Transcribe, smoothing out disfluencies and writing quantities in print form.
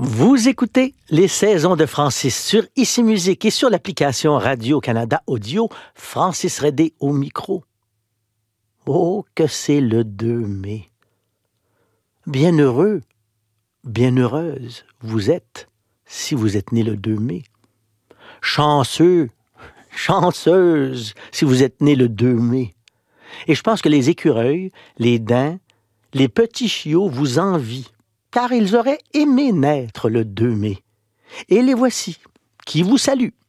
Vous écoutez les saisons de Francis sur Ici Musique et sur l'application Radio-Canada Audio, Francis Redé au micro. Oh, que c'est le 2 mai. Bien heureux, bien heureuse vous êtes, si vous êtes né le 2 mai. Chanceux, chanceuse, si vous êtes né le 2 mai. Et je pense que les écureuils, les daims, les petits chiots vous envient, car ils auraient aimé naître le 2 mai. Et les voici, qui vous saluent.